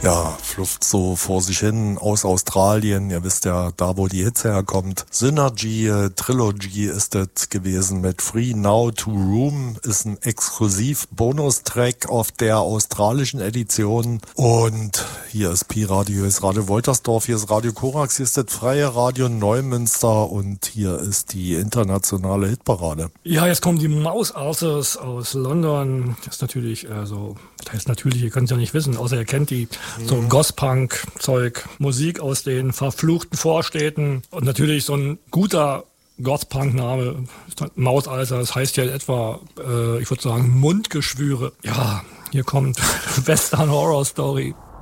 Ja, fluft so vor sich hin aus Australien. Ihr wisst ja, da wo die Hitze herkommt. Synergy Trilogy ist das gewesen mit Free Now to Room. Ist ein exklusiv Bonustrack auf der australischen Edition. Und hier ist Pi-Radio, hier ist Radio Woltersdorf, hier ist Radio Korax, hier ist das Freie Radio Neumünster und hier ist die internationale Hitparade. Ja, jetzt kommen die Mouse Arthurs aus London. Das ist natürlich, das heißt natürlich, ihr könnt es ja nicht wissen, außer ihr kennt die. So Goth-Punk-Zeug, Musik aus den verfluchten Vorstädten und natürlich so ein guter Goth-Punk-Name, Mausalter, das heißt ja etwa, ich würde sagen, Mundgeschwüre. Ja, hier kommt Western Horror Story.